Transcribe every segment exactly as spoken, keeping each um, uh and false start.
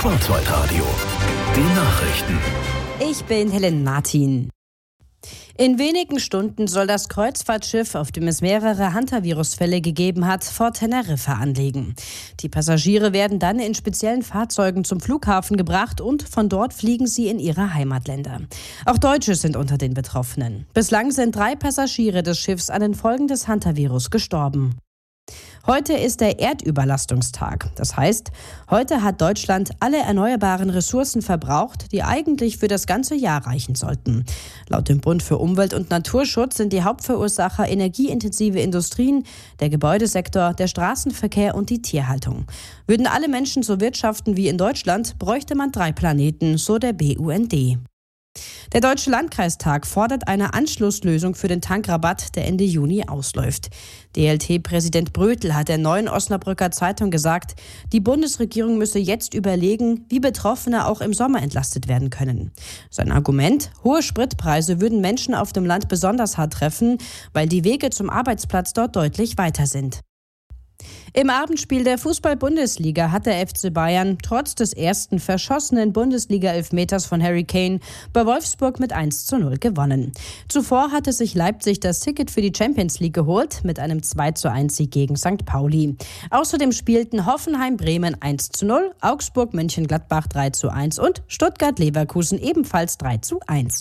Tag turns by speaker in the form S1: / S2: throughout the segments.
S1: Schwarzwaldradio. Die Nachrichten.
S2: Ich bin Helen Martin. In wenigen Stunden soll das Kreuzfahrtschiff, auf dem es mehrere Hantavirus-Fälle gegeben hat, vor Teneriffa anlegen. Die Passagiere werden dann in speziellen Fahrzeugen zum Flughafen gebracht und von dort fliegen sie in ihre Heimatländer. Auch Deutsche sind unter den Betroffenen. Bislang sind drei Passagiere des Schiffs an den Folgen des Hantavirus gestorben. Heute ist der Erdüberlastungstag. Das heißt, heute hat Deutschland alle erneuerbaren Ressourcen verbraucht, die eigentlich für das ganze Jahr reichen sollten. Laut dem Bund für Umwelt und Naturschutz sind die Hauptverursacher energieintensive Industrien, der Gebäudesektor, der Straßenverkehr und die Tierhaltung. Würden alle Menschen so wirtschaften wie in Deutschland, bräuchte man drei Planeten, so der B U N D. Der Deutsche Landkreistag fordert eine Anschlusslösung für den Tankrabatt, der Ende Juni ausläuft. D L T-Präsident Brötel hat der Neuen Osnabrücker Zeitung gesagt, die Bundesregierung müsse jetzt überlegen, wie Betroffene auch im Sommer entlastet werden können. Sein Argument: hohe Spritpreise würden Menschen auf dem Land besonders hart treffen, weil die Wege zum Arbeitsplatz dort deutlich weiter sind. Im Abendspiel der Fußball-Bundesliga hat der F C Bayern trotz des ersten verschossenen Bundesliga-Elfmeters von Harry Kane bei Wolfsburg mit eins zu null gewonnen. Zuvor hatte sich Leipzig das Ticket für die Champions League geholt mit einem zwei zu eins Sieg gegen Sankt Pauli. Außerdem spielten Hoffenheim-Bremen eins zu null, Augsburg-Mönchengladbach drei zu eins und Stuttgart-Leverkusen ebenfalls drei zu eins.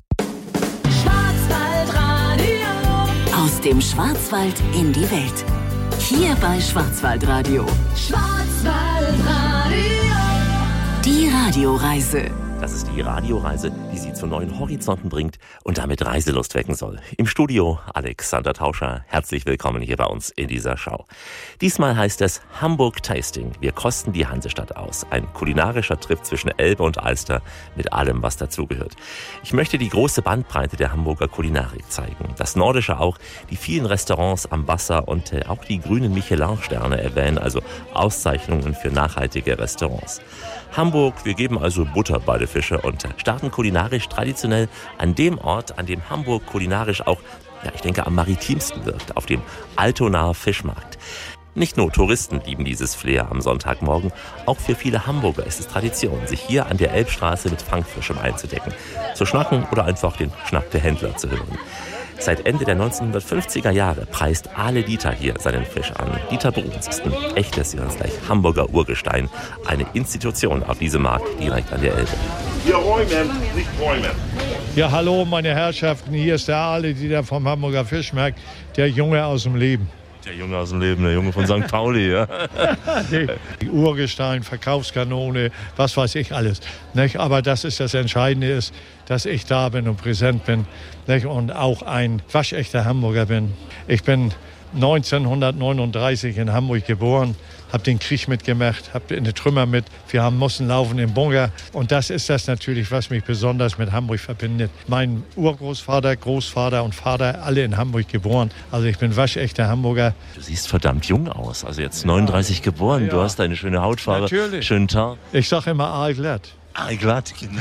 S3: Schwarzwaldradio. Aus dem Schwarzwald in die Welt. Hier bei Schwarzwaldradio. Schwarzwaldradio. Die Radioreise.
S4: Das ist die Radioreise, die Sie zu neuen Horizonten bringt und damit Reiselust wecken soll. Im Studio Alexander Tauscher. Herzlich willkommen hier bei uns in dieser Show. Diesmal heißt es Hamburg Tasting. Wir kosten die Hansestadt aus. Ein kulinarischer Trip zwischen Elbe und Alster mit allem, was dazugehört. Ich möchte die große Bandbreite der Hamburger Kulinarik zeigen. Das Nordische auch, die vielen Restaurants am Wasser und äh, auch die grünen Michelin-Sterne erwähnen, also Auszeichnungen für nachhaltige Restaurants. Hamburg, wir geben also Butter bei den Fische und starten kulinarisch traditionell an dem Ort, an dem Hamburg kulinarisch auch, ja, ich denke, am maritimsten wirkt, auf dem Altonaer Fischmarkt. Nicht nur Touristen lieben dieses Flair am Sonntagmorgen, auch für viele Hamburger ist es Tradition, sich hier an der Elbstraße mit Fangfrischem einzudecken, zu schnacken oder einfach den Schnack der Händler zu hören. Seit Ende der neunzehnhundertfünfziger Jahre preist Ale Dieter hier seinen Fisch an. Dieter Bruns ist ein echtes, Sie hören es gleich, Hamburger Urgestein. Eine Institution auf diesem Markt direkt an der Elbe.
S5: Wir räumen, nicht räumen.
S6: Ja, hallo meine Herrschaften, hier ist der Ale Dieter vom Hamburger Fischmarkt, der Junge aus dem Leben.
S4: Der Junge aus dem Leben, der Junge von Sankt Pauli, ja.
S6: Die Urgestein, Verkaufskanone, was weiß ich alles. Nicht? Aber das ist das Entscheidende, ist, dass ich da bin und präsent bin, nicht? Und auch ein waschechter Hamburger bin. Ich bin neunzehnhundertneununddreißig in Hamburg geboren, habe den Krieg mitgemacht, habe in den Trümmer mit. Wir haben mussten laufen im Bunker. Und das ist das natürlich, was mich besonders mit Hamburg verbindet. Mein Urgroßvater, Großvater und Vater, alle in Hamburg geboren. Also ich bin waschechter Hamburger.
S4: Du siehst verdammt jung aus. Also jetzt neununddreißig geboren, ja. Du hast eine schöne Hautfarbe,
S6: natürlich.
S4: Schönen Tag.
S6: Ich sage immer aalglatt.
S4: Aalglatt, genau.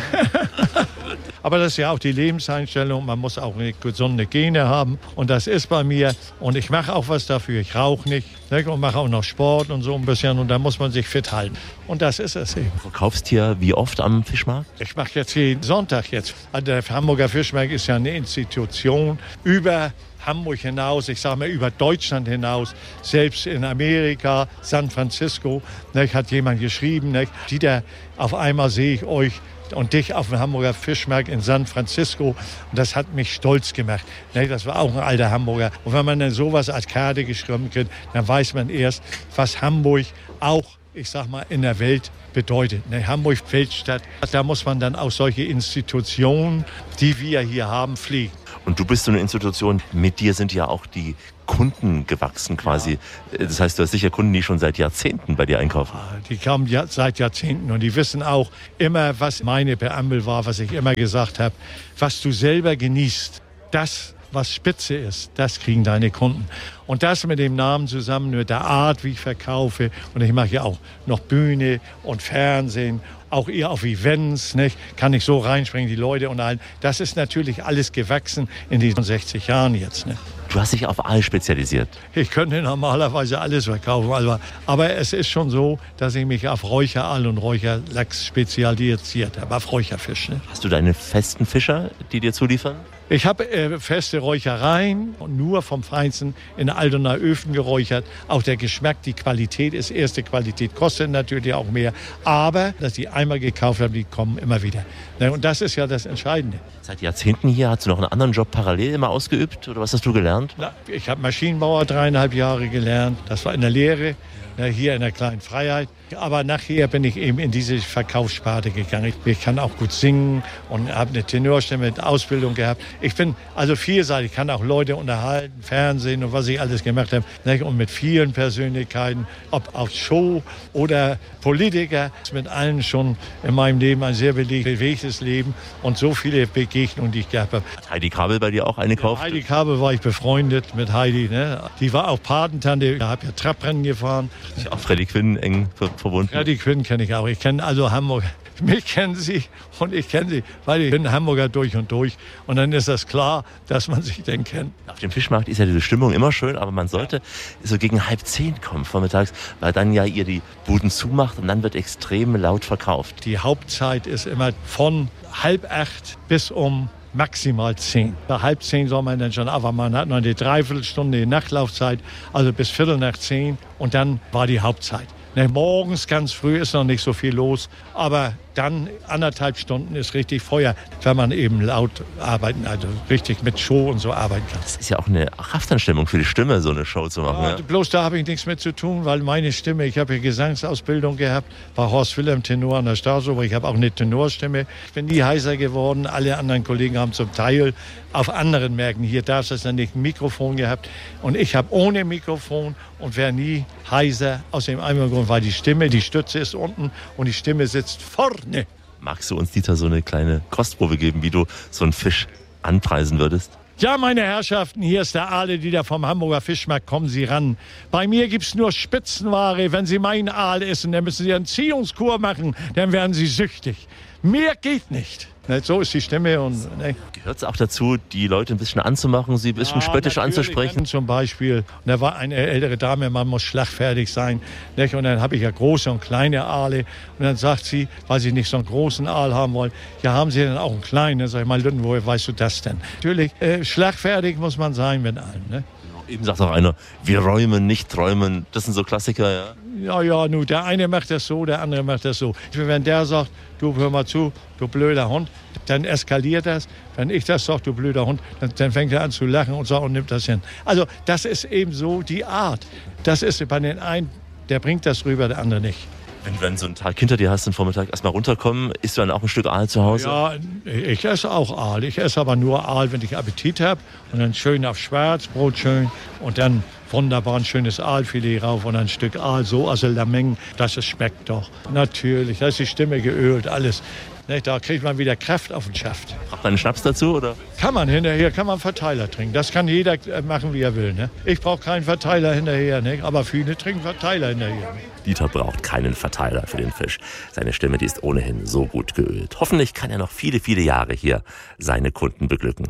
S6: Aber das ist ja auch die Lebenseinstellung. Man muss auch eine gesunde Gene haben. Und das ist bei mir. Und ich mache auch was dafür. Ich rauche nicht. Ne? Und mache auch noch Sport und so ein bisschen. Und da muss man sich fit halten. Und das ist es eben.
S4: Du verkaufst hier wie oft am Fischmarkt?
S6: Ich mache jetzt jeden Sonntag jetzt. Der Hamburger Fischmarkt ist ja eine Institution über Hamburg hinaus, ich sage mal über Deutschland hinaus, selbst in Amerika, San Francisco, ne, hat jemand geschrieben, ne, Dieter, auf einmal sehe ich euch und dich auf dem Hamburger Fischmarkt in San Francisco. Und das hat mich stolz gemacht. Ne, das war auch ein alter Hamburger. Und wenn man dann sowas als Karte geschrieben kriegt, dann weiß man erst, was Hamburg auch, ich sag mal, in der Welt bedeutet. Ne, Hamburg Weltstadt, da muss man dann auch solche Institutionen, die wir hier haben, pflegen.
S4: Und du bist so eine Institution, mit dir sind ja auch die Kunden gewachsen quasi. Ja. Das heißt, du hast sicher Kunden, die schon seit Jahrzehnten bei dir einkaufen.
S6: Die kamen ja seit Jahrzehnten und die wissen auch immer, was meine Präambel war, was ich immer gesagt habe. Was du selber genießt, das, was spitze ist, das kriegen deine Kunden. Und das mit dem Namen zusammen, mit der Art, wie ich verkaufe. Und ich mache ja auch noch Bühne und Fernsehen, auch eher auf Events, nicht? Kann ich so reinspringen, die Leute und allen. Das ist natürlich alles gewachsen in diesen sechzig Jahren jetzt. Ne?
S4: Du Du hast dich auf Aal spezialisiert.
S6: Ich könnte normalerweise alles verkaufen, aber, aber es ist schon so, dass ich mich auf Räucheraal und Räucherlachs spezialisiert habe, auf Räucherfisch. Ne?
S4: Hast du deine festen Fischer, die dir zuliefern?
S6: Ich habe äh, feste Räuchereien und nur vom Feinsten in Altonaer Öfen geräuchert. Auch der Geschmack, die Qualität ist erste Qualität, kostet natürlich auch mehr. Aber, dass die einmal gekauft haben, die kommen immer wieder. Und das ist ja das Entscheidende.
S4: Seit Jahrzehnten hier, hast du noch einen anderen Job parallel immer ausgeübt? Oder was hast du gelernt?
S6: Na, ich habe Maschinenbauer dreieinhalb Jahre gelernt. Das war in der Lehre. Hier in der kleinen Freiheit. Aber nachher bin ich eben in diese Verkaufssparte gegangen. Ich kann auch gut singen und habe eine Tenorstimme mit Ausbildung gehabt. Ich bin also vielseitig, kann auch Leute unterhalten, Fernsehen und was ich alles gemacht habe. Und mit vielen Persönlichkeiten, ob auf Show oder Politiker, mit allen schon in meinem Leben ein sehr bewegtes Leben und so viele Begegnungen, die ich gehabt habe.
S4: Hat Heidi Kabel bei dir auch eine gekauft?
S6: Heidi Kabel war ich befreundet mit Heidi. Ne? Die war auch Patentante. Ich habe ja Traprennen gefahren.
S4: Ist auch Freddie Quinn eng verbunden?
S6: Freddie Quinn kenne ich auch. Ich kenne also Hamburg. Mich kennen sie und ich kenne sie, weil ich bin Hamburger durch und durch. Und dann ist das klar, dass man sich denn kennt.
S4: Auf dem Fischmarkt ist ja diese Stimmung immer schön, aber man sollte so gegen halb zehn kommen vormittags, weil dann ja ihr die Buden zumacht und dann wird extrem laut verkauft.
S6: Die Hauptzeit ist immer von halb acht bis um maximal zehn. Bei halb zehn soll man dann schon, aber man hat noch eine Dreiviertelstunde Nachlaufzeit, also bis Viertel nach zehn und dann war die Hauptzeit. Ne, morgens ganz früh ist noch nicht so viel los, aber dann anderthalb Stunden ist richtig Feuer, wenn man eben laut arbeiten, also richtig mit Show und so arbeiten kann.
S4: Das ist ja auch eine Kraftanstrengung für die Stimme, so eine Show zu machen.
S6: Ja,
S4: ja.
S6: Bloß da habe ich nichts mit zu tun, weil meine Stimme, ich habe ja Gesangsausbildung gehabt, bei Horst Wilhelm Tenor an der Staatsoper, ich habe auch eine Tenorstimme. Ich bin nie heiser geworden, alle anderen Kollegen haben zum Teil auf anderen Märkten, hier darf es dann nicht ein Mikrofon gehabt und ich habe ohne Mikrofon und wäre nie heiser aus dem einen Grund, weil die Stimme, die Stütze ist unten und die Stimme sitzt vorne.
S4: Magst du uns, Dieter, so eine kleine Kostprobe geben, wie du so einen Fisch anpreisen würdest?
S6: Ja, meine Herrschaften, hier ist der Aale, die da vom Hamburger Fischmarkt, kommen Sie ran. Bei mir gibt's nur Spitzenware. Wenn Sie meinen Aal essen, dann müssen Sie eine Ziehungskur machen, dann werden Sie süchtig. Mehr geht nicht. So ist die Stimme. Und, ne.
S4: Gehört es auch dazu, die Leute ein bisschen anzumachen, sie ein bisschen ja, spöttisch anzusprechen?
S6: Zum Beispiel, da war eine ältere Dame, man muss schlagfertig sein. Ne? Und dann habe ich ja große und kleine Aale. Und dann sagt sie, weil sie nicht so einen großen Aal haben wollen, ja, haben Sie denn auch einen kleinen? Dann sag ich mal, Lütten, woher weißt du das denn? Natürlich, äh, schlagfertig muss man sein mit allen. Ne?
S4: Eben sagt auch einer, wir räumen, nicht träumen. Das sind so Klassiker, ja?
S6: Ja, ja, nun, der eine macht das so, der andere macht das so. Wenn der sagt, du hör mal zu, du blöder Hund, dann eskaliert das. Wenn ich das sage, du blöder Hund, dann, dann fängt er an zu lachen und sagt und nimmt das hin. Also das ist eben so die Art. Das ist bei den einen, der bringt das rüber, der andere nicht.
S4: Wenn du dann so einen Tag hinter dir hast, den Vormittag erstmal runterkommen, isst du dann auch ein Stück Aal zu Hause?
S6: Ja, ich esse auch Aal. Ich esse aber nur Aal, wenn ich Appetit habe. Und dann schön auf Schwarzbrot schön und dann wunderbar ein schönes Aalfilet rauf und ein Stück Aal, so also Lameng, das es schmeckt doch. Natürlich, da ist die Stimme geölt, alles. Da kriegt man wieder Kraft auf den Schaft.
S4: Braucht man einen Schnaps dazu, oder?
S6: Kann man hinterher, kann man Verteiler trinken. Das kann jeder machen, wie er will. Ne? Ich brauche keinen Verteiler hinterher, ne? Aber viele trinken Verteiler hinterher.
S4: Dieter braucht keinen Verteiler für den Fisch. Seine Stimme, die ist ohnehin so gut geölt. Hoffentlich kann er noch viele, viele Jahre hier seine Kunden beglücken.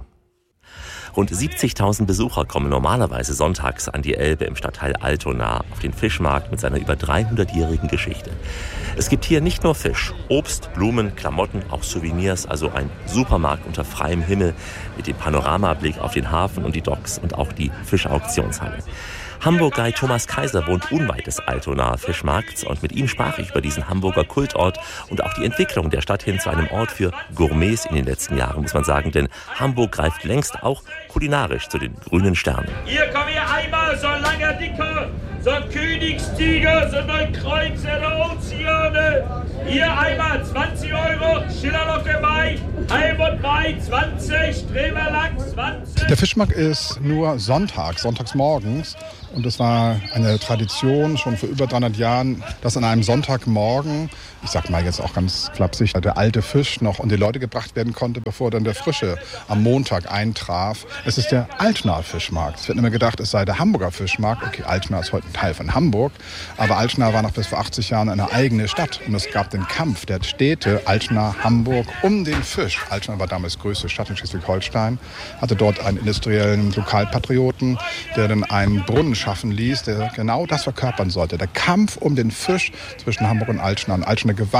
S4: Rund siebzigtausend Besucher kommen normalerweise sonntags an die Elbe im Stadtteil Altona auf den Fischmarkt mit seiner über dreihundertjährigen Geschichte. Es gibt hier nicht nur Fisch, Obst, Blumen, Klamotten, auch Souvenirs, also ein Supermarkt unter freiem Himmel mit dem Panoramablick auf den Hafen und die Docks und auch die Fischauktionshalle. Hamburg-Guide Thomas Kaiser wohnt unweit des Altonaer Fischmarkts und mit ihm sprach ich über diesen Hamburger Kultort und auch die Entwicklung der Stadt hin zu einem Ort für Gourmets in den letzten Jahren, muss man sagen, denn Hamburg greift längst auch kulinarisch zu den grünen Sternen.
S7: Hier kommen wir einmal so ein langer Dicker, so ein Königstiger, so ein Kreuzer der Ozeane. Hier einmal zwanzig Euro, Schillerlocke Mai, Helmut Mai zwanzig, Streberlachs zwanzig.
S8: Der Fischmarkt ist nur Sonntag, sonntags morgens. Und es war eine Tradition schon vor über dreihundert Jahren, dass an einem Sonntagmorgen, ich sag mal jetzt auch ganz flapsig, der alte Fisch noch unter die Leute gebracht werden konnte, bevor dann der frische am Montag eintraf. Es ist der Altschnaer Fischmarkt. Es wird immer gedacht, es sei der Hamburger Fischmarkt. Okay, Altschnaer ist heute ein Teil von Hamburg, aber Altschnaer war noch bis vor achtzig Jahren eine eigene Stadt. Und es gab den Kampf der Städte Altschnaer, Hamburg um den Fisch. Altschnaer war damals größte Stadt in Schleswig-Holstein, hatte dort einen industriellen Lokalpatrioten, der dann einen Brunnen schaffen ließ, der genau das verkörpern sollte. Der Kampf um den Fisch zwischen Hamburg und Altschnaer. Und Altschnaer gewann